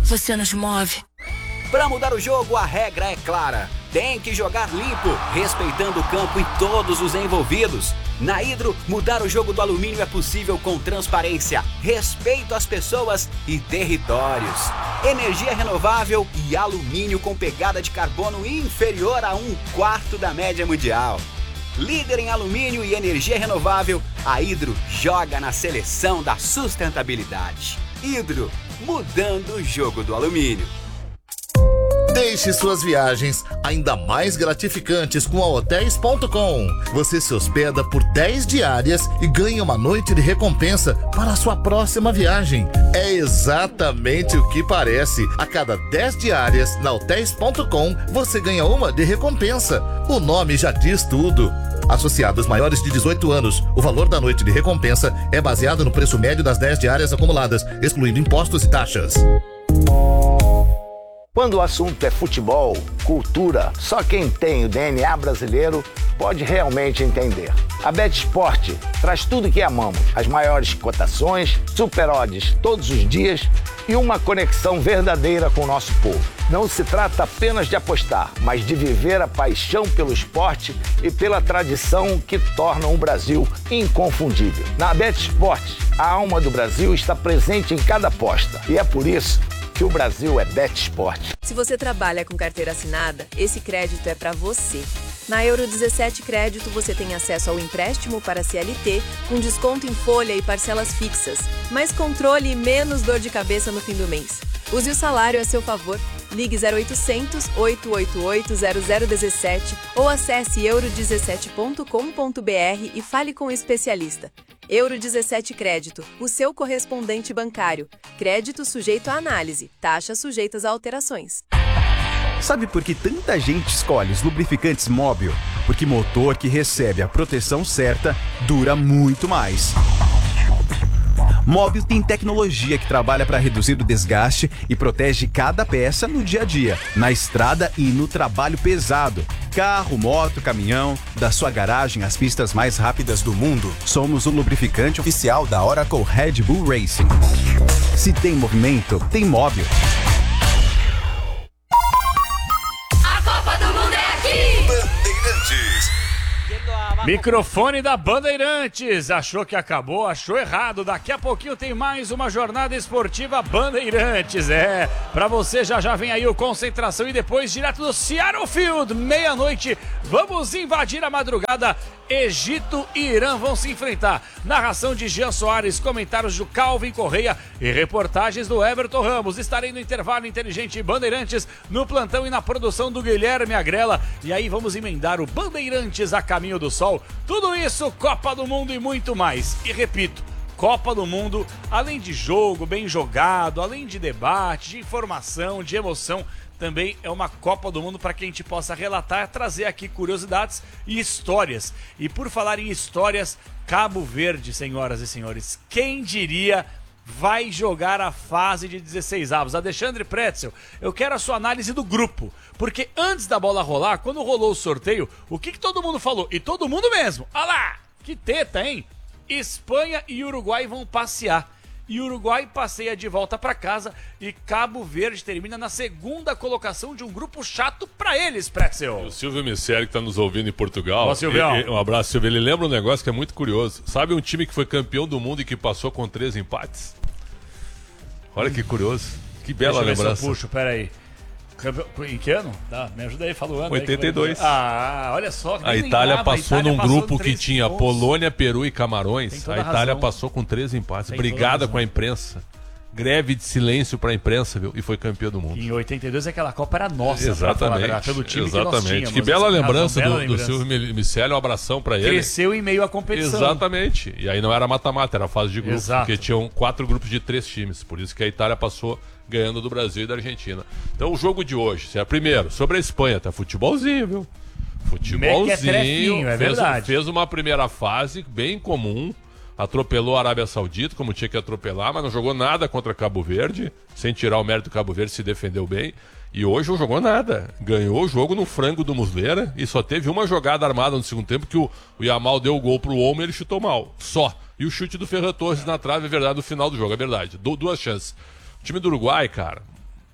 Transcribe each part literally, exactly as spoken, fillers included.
você nos move. Para mudar o jogo, a regra é clara. Tem que jogar limpo, respeitando o campo e todos os envolvidos. Na Hidro, mudar o jogo do alumínio é possível com transparência, respeito às pessoas e territórios. Energia renovável e alumínio com pegada de carbono inferior a um quarto da média mundial. Líder em alumínio e energia renovável, a Hidro joga na seleção da sustentabilidade. Hidro, mudando o jogo do alumínio. Deixe suas viagens ainda mais gratificantes com a hotéis ponto com. Você se hospeda por dez diárias e ganha uma noite de recompensa para a sua próxima viagem. É exatamente o que parece. A cada dez diárias na hotéis ponto com, você ganha uma de recompensa. O nome já diz tudo. Associados maiores de dezoito anos, o valor da noite de recompensa é baseado no preço médio das dez diárias acumuladas, excluindo impostos e taxas. Quando o assunto é futebol, cultura, só quem tem o D N A brasileiro pode realmente entender. A BetSport traz tudo que amamos, as maiores cotações, super odds todos os dias e uma conexão verdadeira com o nosso povo. Não se trata apenas de apostar, mas de viver a paixão pelo esporte e pela tradição que tornam o Brasil inconfundível. Na BetSport, a alma do Brasil está presente em cada aposta e é por isso que o Brasil é BetSport. Se você trabalha com carteira assinada, esse crédito é para você. Na Euro dezessete Crédito, você tem acesso ao empréstimo para C L T, com desconto em folha e parcelas fixas, mais controle e menos dor de cabeça no fim do mês. Use o salário a seu favor. Ligue zero oitocentos, oito oito oito, zero zero um sete ou acesse euro dezessete ponto com ponto br e fale com o especialista. Euro dezessete Crédito, o seu correspondente bancário. Crédito sujeito a análise, taxas sujeitas a alterações. Sabe por que tanta gente escolhe os lubrificantes Móbil? Porque motor que recebe a proteção certa dura muito mais. Móbil tem tecnologia que trabalha para reduzir o desgaste e protege cada peça no dia a dia, na estrada e no trabalho pesado. Carro, moto, caminhão, da sua garagem às pistas mais rápidas do mundo, somos o lubrificante oficial da Oracle Red Bull Racing. Se tem movimento, tem Móbil. A Copa do Mundo é aqui! Bandeirantes. Microfone da Bandeirantes. Achou que acabou? Achou errado. Daqui a pouquinho tem mais uma jornada esportiva Bandeirantes. É, pra você já já vem aí o Concentração e depois direto do Seattle Field, meia-noite. Vamos invadir a madrugada. Egito e Irã vão se enfrentar. Narração de Jean Soares, comentários do Calvin Correia e reportagens do Everton Ramos. Estarei no intervalo inteligente Bandeirantes, no plantão e na produção do Guilherme Agrela. E aí vamos emendar o Bandeirantes a caminho do sol. Tudo isso, Copa do Mundo e muito mais. E repito, Copa do Mundo, além de jogo bem jogado, além de debate, de informação, de emoção, também é uma Copa do Mundo para que a gente possa relatar, trazer aqui curiosidades e histórias. E por falar em histórias, Cabo Verde, senhoras e senhores, quem diria vai jogar a fase de dezesseis avos? Alexandre Pretzel, eu quero a sua análise do grupo, porque antes da bola rolar, quando rolou o sorteio, o que, que todo mundo falou? E todo mundo mesmo, olha lá, que teta, hein? Espanha e Uruguai vão passear. E Uruguai passeia de volta para casa e Cabo Verde termina na segunda colocação de um grupo chato para eles, Pretzel. O Silvio Miceli, que está nos ouvindo em Portugal. Ó, Silvio. E, e, um abraço, Silvio. Ele lembra um negócio que é muito curioso. Sabe um time que foi campeão do mundo e que passou com três empates? Olha que curioso. Que bela Deixa eu ver lembrança. se eu puxo, peraí. Em que ano? Tá, me ajuda aí, fala o ano. oitenta e dois. Aí, ah, olha só. A Itália passou a Itália num passou grupo que tinha pontos. Polônia, Peru e Camarões. A Itália razão. passou com três empates. Tem Brigada com a imprensa. Greve de silêncio para a imprensa, viu? E foi campeão do mundo. Em oitenta e dois aquela Copa era nossa. Exatamente. Falar, pelo time exatamente. Que, nós tínhamos, que bela assim, lembrança bela do, lembrança. do Silvio Miceli. Um abração para ele. Cresceu em meio à competição. Exatamente. E aí não era mata-mata, era fase de grupos. Exato. Porque tinham quatro grupos de três times. Por isso que a Itália passou ganhando do Brasil e da Argentina. Então o jogo de hoje, é primeiro, sobre a Espanha, tá futebolzinho, viu? Futebolzinho. É fez, verdade. fez uma primeira fase bem comum. Atropelou a Arábia Saudita, como tinha que atropelar, mas não jogou nada contra Cabo Verde, sem tirar o mérito do Cabo Verde, se defendeu bem. E hoje não jogou nada. Ganhou o jogo no frango do Muslera e só teve uma jogada armada no segundo tempo que o, o Yamal deu o gol pro Olmo e ele chutou mal. Só. E o chute do Ferran Torres na trave, é verdade, no final do jogo, é verdade. Du- duas chances. O time do Uruguai, cara,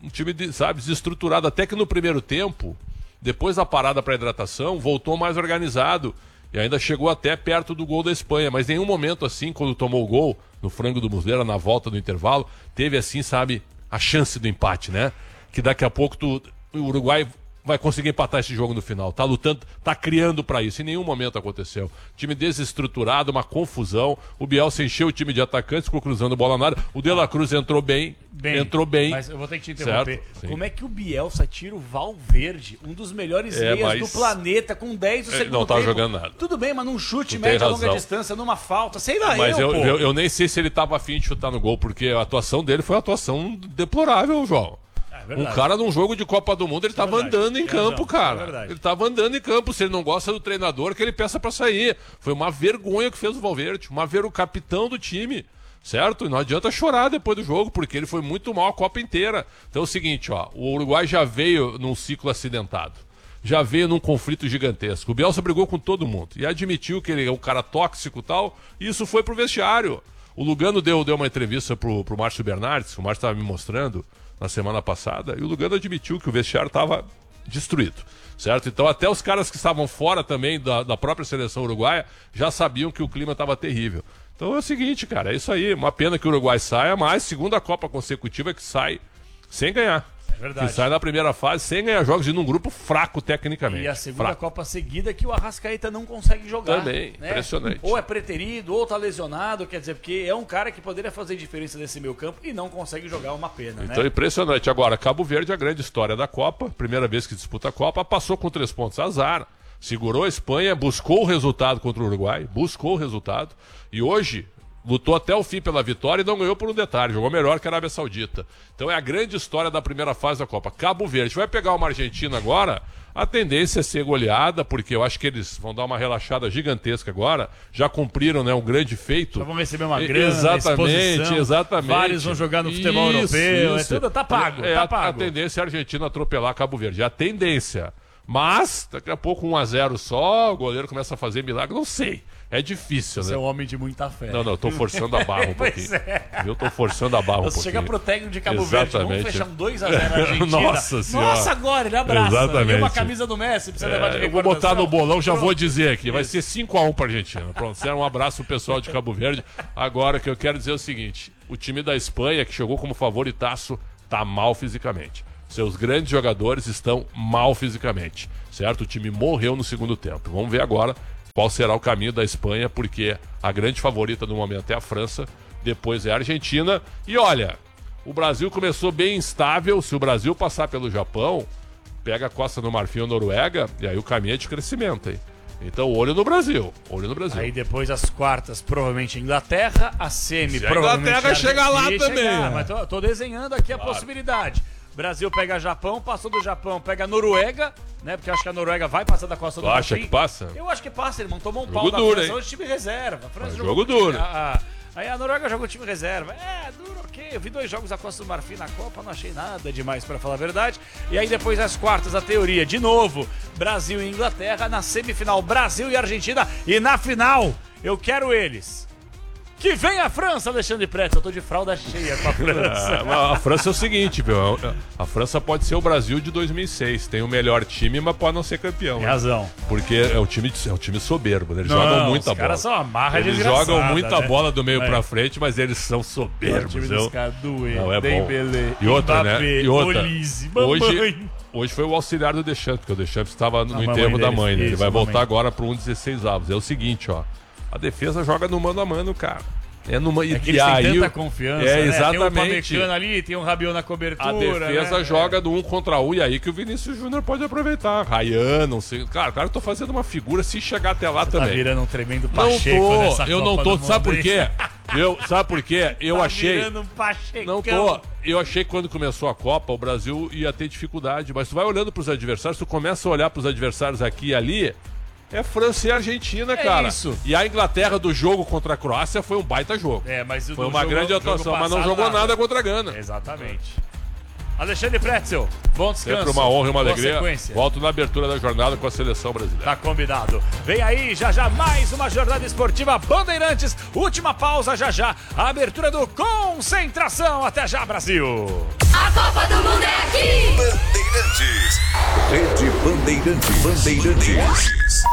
um time, de, sabe, desestruturado. Até que no primeiro tempo, depois da parada para hidratação, voltou mais organizado. E ainda chegou até perto do gol da Espanha. Mas em nenhum momento assim, quando tomou o gol, no frango do Muslera, na volta do intervalo, teve assim, sabe, a chance do empate, né? Que daqui a pouco tu, o Uruguai vai conseguir empatar esse jogo no final. Tá lutando, tá criando para isso. Em nenhum momento aconteceu. Time desestruturado, uma confusão. O Bielsa encheu o time de atacantes, ficou cruzando bola na área. O De La Cruz entrou bem, bem entrou bem. Mas eu vou ter que te interromper. Certo? Como é que o Bielsa tira o Valverde, um dos melhores É, meias mas- do planeta, com dez do Ele segundo não tá tempo? jogando nada. Tudo bem, mas num chute Tu tem médio a longa razão. distância, numa falta, sei lá, Mas eu, pô. eu, eu nem sei se ele tava afim de chutar no gol, porque a atuação dele foi uma atuação deplorável, João. É Um verdade. cara num jogo de Copa do Mundo, ele tava verdade, andando em tem razão, campo, é cara. verdade. Ele tava andando em campo. Se ele não gosta do treinador, que ele peça pra sair. Foi uma vergonha que fez o Valverde. Uma ver o capitão do time. Certo? E não adianta chorar depois do jogo, porque ele foi muito mal a Copa inteira. Então é o seguinte, ó. O Uruguai já veio num ciclo acidentado. Já veio num conflito gigantesco. O Bielsa brigou com todo mundo. E admitiu que ele é um cara tóxico e tal. E isso foi pro vestiário. O Lugano deu, deu uma entrevista pro, pro Márcio Bernardes, que o Márcio estava me mostrando na semana passada, e o Lugano admitiu que o vestiário estava destruído, certo? Então até os caras que estavam fora também da, da própria seleção uruguaia já sabiam que o clima estava terrível. Então é o seguinte, cara, é isso aí. Uma pena que o Uruguai saia, mas segunda Copa consecutiva que sai sem ganhar. É verdade. Que sai na primeira fase sem ganhar jogos e num grupo fraco tecnicamente. E a segunda fraco. Copa seguida que o Arrascaeta não consegue jogar. Também, né? impressionante. Ou é preterido, ou tá lesionado, quer dizer, porque é um cara que poderia fazer diferença nesse meio campo e não consegue jogar, uma pena, Então né? impressionante. Agora, Cabo Verde, a grande história da Copa, primeira vez que disputa a Copa, passou com três pontos, azar. Segurou a Espanha, buscou o resultado contra o Uruguai, buscou o resultado. E hoje lutou até o fim pela vitória e não ganhou por um detalhe, jogou melhor que a Arábia Saudita. Então é a grande história da primeira fase da Copa. Cabo Verde vai pegar uma Argentina agora, a tendência é ser goleada, porque eu acho que eles vão dar uma relaxada gigantesca agora, já cumpriram, né, um grande feito. Já vão receber uma E- grana, Exatamente, exposição, exatamente. vários vão jogar no futebol europeu, é tudo- tá pago, É, tá a- pago. A tendência é a Argentina atropelar Cabo Verde, é a tendência. Mas, daqui a pouco um a zero só, o goleiro começa a fazer milagre, não sei. É difícil, Você né? é um homem de muita fé. Não, não, eu tô forçando a barra um Pois pouquinho. é. Eu tô forçando a barra um Você pouquinho. chega pro técnico de Cabo Verde, vamos Exatamente. fechar um dois a zero na Argentina. Nossa Senhora. Nossa, agora ele abraça. Exatamente. E uma camisa do Messi, precisa levar de É, eu vou botar recordação. no bolão, já Pronto. vou dizer aqui. Vai ser cinco a um pra Argentina. Pronto, será um abraço pro pessoal de Cabo Verde. Agora, o que eu quero dizer é o seguinte: o time da Espanha, que chegou como favoritaço, tá mal fisicamente. Seus grandes jogadores estão mal fisicamente, certo? O time morreu no segundo tempo. Vamos ver agora qual será o caminho da Espanha, porque a grande favorita no momento é a França, depois é a Argentina. E olha, o Brasil começou bem instável. Se o Brasil passar pelo Japão, pega a Costa do Marfim ou Noruega, e aí o caminho é de crescimento, hein? Então, olho no Brasil. Olho no Brasil. Aí depois as quartas, provavelmente Inglaterra, a semi, Se a provavelmente Inglaterra chega lá Argentina, também, chegar, né? Mas tô, tô desenhando aqui a possibilidade. Brasil pega Japão, passou do Japão, pega Noruega, né? Porque eu acho que a Noruega vai passar da Costa Tu do acha Marfim. que passa? Eu acho que passa, irmão. Tomou um Jogo pau da duro, França, hein? hoje time reserva. A França Mas jogou jogo com time- duro. a- a- Aí a Noruega jogou time reserva. É, duro, ok. Eu vi dois jogos da Costa do Marfim na Copa, não achei nada demais, pra falar a verdade. E aí depois as quartas, a teoria. De novo, Brasil e Inglaterra. Na semifinal, Brasil e Argentina. E na final, eu quero eles. Que vem a França, Alexandre Pretz. Eu tô de fralda cheia com a França. Ah, mas a França é o seguinte, viu? A França pode ser o Brasil de dois mil e seis. Tem o melhor time, mas pode não ser campeão. Tem né? razão. Porque é um time, é um time soberbo, né? Eles Não, jogam muita os bola. caras são uma marra Eles desgraçada, jogam muita né? bola do meio É. pra frente, mas eles são O soberbos. time viu? dos caras, Doué, Não, é bom. Dembélé, E outra, Mbappé, né? E outra. Olise, Hoje, mamãe. hoje foi o auxiliar do Deschamps, porque o Deschamps estava no A mamãe enterro da dele, mãe, né? Ele isso, vai a mamãe. voltar agora pro um dezesseis avos. É o seguinte, ó. A defesa joga no mano a mano, cara. É, numa, É que e eles têm aí, tanta o- confiança, é, né? exatamente. Tem um Pamecano ali, tem um Rabiot na cobertura. A defesa né? joga do um contra um, e aí que o Vinícius Júnior pode aproveitar. Ryan, não sei. Cara, cara, eu tô fazendo uma figura se chegar até lá Tá também. virando um tremendo Não Pacheco tô, nessa eu não Copa tô. do Sabe Mundo, por quê? hein? Eu, sabe por quê? Eu Tá achei. virando um Pachecão. Não tô. Eu achei que quando começou a Copa, o Brasil ia ter dificuldade. Mas tu vai olhando pros adversários, tu começa a olhar pros adversários aqui e ali. É França e Argentina, É cara. isso. E a Inglaterra do jogo contra a Croácia foi um baita jogo. É, mas o Foi do uma jogo- grande jogo atuação, mas não passado, jogou nada. nada contra a Gana. Exatamente. Alexandre Pretzel, bom descanso. Sempre uma honra e uma Boa alegria. sequência. Volto na abertura da jornada com a seleção brasileira. Tá combinado. Vem aí, já já, mais uma jornada esportiva Bandeirantes. Última pausa, já já. A abertura do Concentração. Até já, Brasil. A Copa do Mundo é Bandeirantes. Bandeirantes.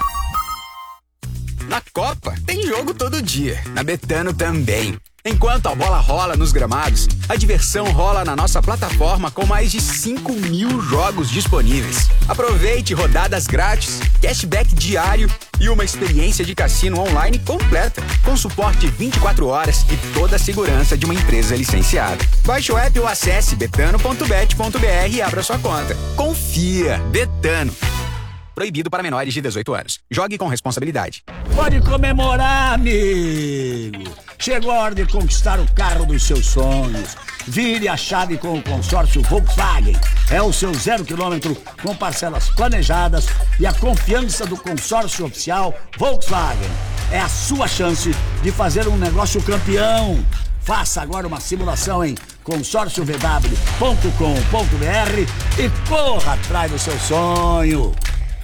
Na Copa, tem jogo todo dia. Na Betano também. Enquanto a bola rola nos gramados, a diversão rola na nossa plataforma com mais de cinco mil jogos disponíveis. Aproveite rodadas grátis, cashback diário e uma experiência de cassino online completa, com suporte vinte e quatro horas e toda a segurança de uma empresa licenciada. Baixe o app ou acesse betano ponto bet ponto br e abra sua conta. Confia, Betano. Proibido para menores de dezoito anos. Jogue com responsabilidade. Pode comemorar, amigo. Chegou a hora de conquistar o carro dos seus sonhos. Vire a chave com o consórcio Volkswagen. É o seu zero quilômetro com parcelas planejadas e a confiança do consórcio oficial Volkswagen. É a sua chance de fazer um negócio campeão. Faça agora uma simulação em consórcio v w ponto com ponto b r e corra atrás do seu sonho.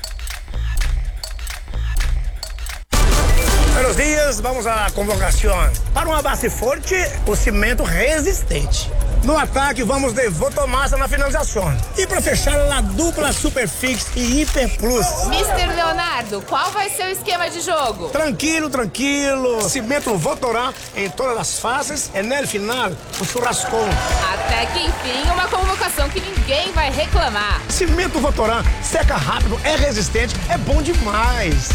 Buenos dias, vamos à convocação. Para uma base forte, o cimento resistente. No ataque, vamos de Votomassa na finalização. E para fechar, a dupla Superfix e Hiper Plus. mister Leonardo, qual vai ser o esquema de jogo? Tranquilo, tranquilo. Cimento Votorá em todas as fases e no final, o churrascão. Até que enfim, uma convocação que ninguém vai reclamar. Cimento Votorá seca rápido, é resistente, é bom demais.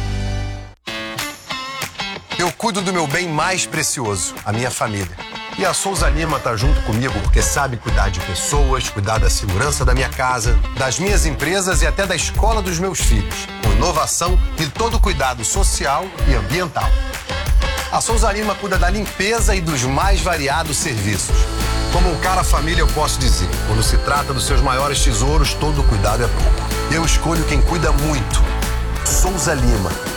Eu cuido do meu bem mais precioso, a minha família. E a Souza Lima tá junto comigo porque sabe cuidar de pessoas, cuidar da segurança da minha casa, das minhas empresas e até da escola dos meus filhos, com inovação e todo cuidado social e ambiental. A Souza Lima cuida da limpeza e dos mais variados serviços. Como um cara família, eu posso dizer, quando se trata dos seus maiores tesouros, todo cuidado é bom. Eu escolho quem cuida muito. Souza Lima.